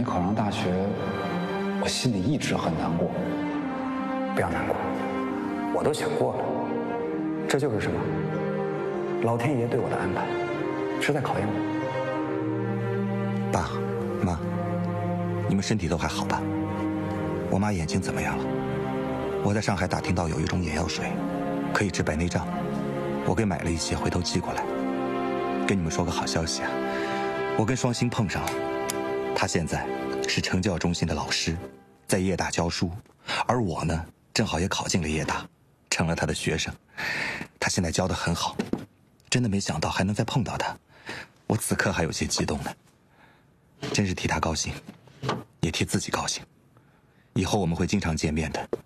考上大学，我心里一直很难过。 不要难过，我都想过了。这就是什么？老天爷对我的安排，是在考验我。 爸妈，你们身体都还好吧？我妈眼睛怎么样了？我在上海打听到有一种眼药水，可以治白内障，我给买了一些，回头寄过来。跟你们说个好消息啊，我跟双星碰上了，他现在是成教中心的老师，在夜大教书，而我呢，正好也考进了夜大，成了他的学生。他现在教得很好，真的没想到还能再碰到他，我此刻还有些激动呢。真是替他高兴，也替自己高兴。以后我们会经常见面的。